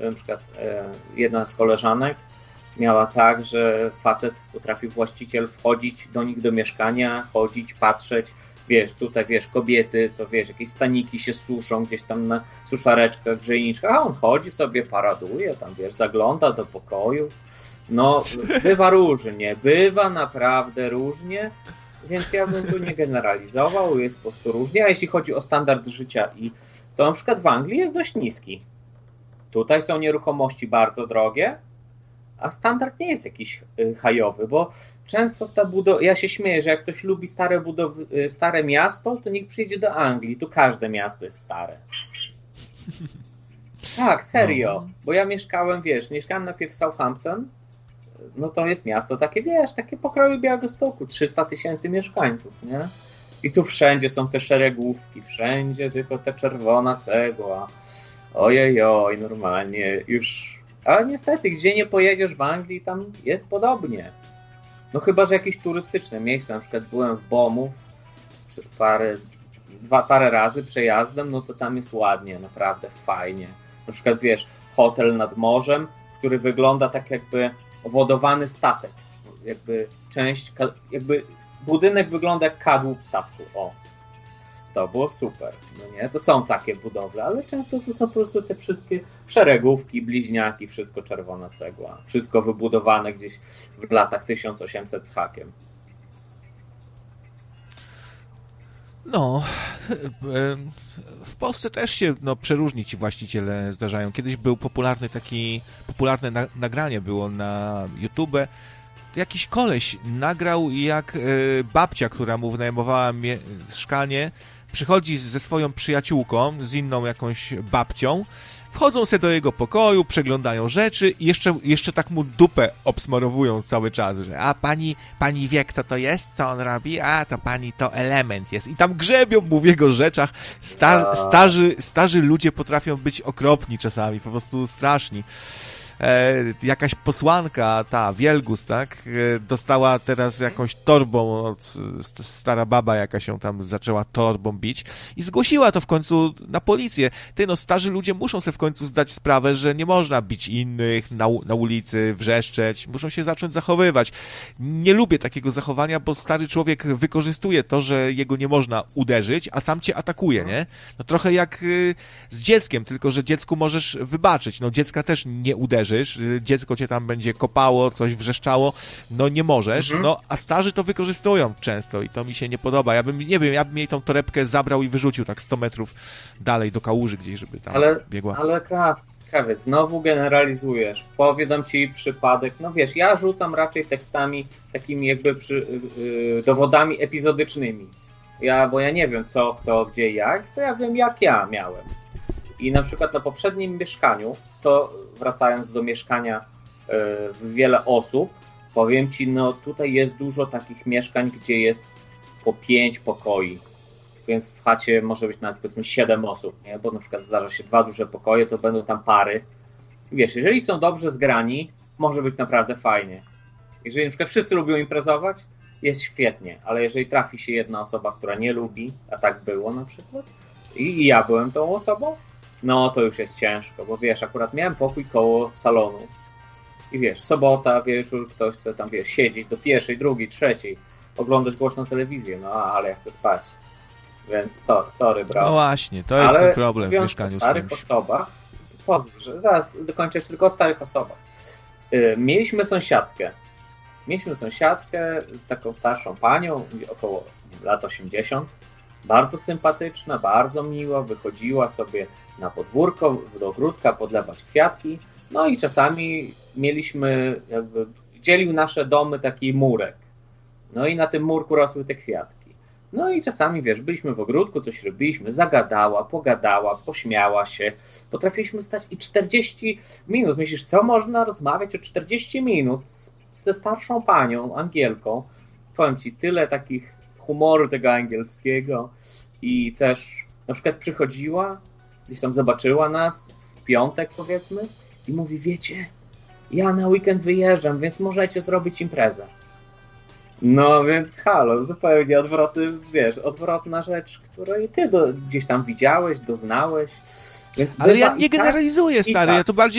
na przykład jedna z koleżanek miała tak, że facet potrafił, właściciel, wchodzić do nich do mieszkania, chodzić, patrzeć, wiesz, tutaj, wiesz, kobiety, to wiesz, jakieś staniki się suszą gdzieś tam na suszareczkach, grzejniczkach, a on chodzi sobie, paraduje, tam, wiesz, zagląda do pokoju. No, bywa różnie, bywa naprawdę różnie, więc ja bym tu nie generalizował, jest po prostu różnie, a jeśli chodzi o standard życia, i to na przykład w Anglii jest dość niski. Tutaj są nieruchomości bardzo drogie, a standard nie jest jakiś hajowy, bo często ja się śmieję, że jak ktoś lubi stare miasto, to niech przyjdzie do Anglii, tu każde miasto jest stare. Tak, serio, bo ja mieszkałem najpierw w Southampton, no to jest miasto takie, wiesz, takie pokroju Białegostoku, 300 000 mieszkańców, nie? I tu wszędzie są te szeregówki, wszędzie tylko ta czerwona cegła. Ojej, normalnie już... Ale niestety, gdzie nie pojedziesz w Anglii, tam jest podobnie. No chyba, że jakieś turystyczne miejsca, na przykład byłem w Bournemouth przez parę razy przejazdem, no to tam jest ładnie, naprawdę fajnie. Na przykład, wiesz, hotel nad morzem, który wygląda tak jakby wodowany statek. Jakby budynek wygląda jak kadłub statku. O, to było super. No nie, to są takie budowle, ale często to są po prostu te wszystkie szeregówki, bliźniaki, wszystko czerwona cegła. Wszystko wybudowane gdzieś w latach 1800 z hakiem. No, w Polsce też się przeróżni ci właściciele zdarzają. Kiedyś był popularne nagranie było na YouTube. Jakiś koleś nagrał, jak babcia, która mu wynajmowała mieszkanie, przychodzi ze swoją przyjaciółką, z inną jakąś babcią, wchodzą sobie do jego pokoju, przeglądają rzeczy i jeszcze tak mu dupę obsmarowują cały czas, że a pani wie, kto to jest, co on robi, a to pani to element jest. I tam grzebią mu w jego rzeczach. Starzy ludzie potrafią być okropni czasami, po prostu straszni. Jakaś posłanka, ta Wielgus, tak, dostała teraz jakąś torbą, stara baba jakaś ją tam zaczęła torbą bić i zgłosiła to w końcu na policję. Starzy ludzie muszą sobie w końcu zdać sprawę, że nie można bić innych na ulicy, wrzeszczeć, muszą się zacząć zachowywać. Nie lubię takiego zachowania, bo stary człowiek wykorzystuje to, że jego nie można uderzyć, a sam cię atakuje, nie? No trochę jak z dzieckiem, tylko że dziecku możesz wybaczyć, no dziecka też nie uderzysz, dziecko cię tam będzie kopało, coś wrzeszczało, no nie możesz, no a starzy to wykorzystują często i to mi się nie podoba. Ja bym jej tą torebkę zabrał i wyrzucił tak 100 metrów dalej do kałuży gdzieś, żeby tam biegła. Ale Krawiec, znowu generalizujesz. Powiadam ci przypadek, no wiesz, ja rzucam raczej tekstami takimi jakby dowodami epizodycznymi. Bo ja nie wiem co, kto, gdzie, jak, to ja wiem jak ja miałem. I na przykład na poprzednim mieszkaniu, to wracając do mieszkania wiele osób, powiem ci, no tutaj jest dużo takich mieszkań, gdzie jest po 5 pokoi, więc w chacie może być nawet powiedzmy 7 osób, nie? Bo na przykład zdarza się 2 duże pokoje, to będą tam pary. Wiesz, jeżeli są dobrze zgrani, może być naprawdę fajnie. Jeżeli na przykład wszyscy lubią imprezować, jest świetnie, ale jeżeli trafi się jedna osoba, która nie lubi, a tak było na przykład, i ja byłem tą osobą, no to już jest ciężko, bo wiesz, akurat miałem pokój koło salonu i wiesz, sobota, wieczór, ktoś chce tam, wiesz, siedzieć do 1, 2, 3, oglądać głośną telewizję, no ale ja chcę spać, więc sorry, brawo. No właśnie, to jest ten problem w mieszkaniu z kimś. Osobach, pozwól, że zaraz dokończę tylko o starych osobach. Mieliśmy sąsiadkę, taką starszą panią, około lat 80, bardzo sympatyczna, bardzo miła, wychodziła sobie na podwórko, do ogródka podlewać kwiatki, no i czasami dzielił nasze domy taki murek, no i na tym murku rosły te kwiatki. No i czasami, wiesz, byliśmy w ogródku, coś robiliśmy, zagadała, pogadała, pośmiała się, potrafiliśmy stać i 40 minut, myślisz, co można rozmawiać o 40 minut ze starszą panią, Angielką, powiem ci, tyle takich humoru tego angielskiego i też na przykład przychodziła, gdzieś tam zobaczyła nas w piątek powiedzmy i mówi, wiecie, ja na weekend wyjeżdżam, więc możecie zrobić imprezę. No więc halo, zupełnie odwrotna rzecz, której ty gdzieś tam widziałeś, doznałeś. Więc ale ja nie generalizuję, stary, ja to bardziej